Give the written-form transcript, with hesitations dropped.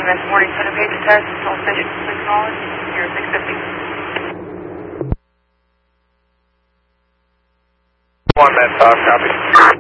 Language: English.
Next morning, Center page test, all stations, please acknowledge. Here, 650. One man, copy.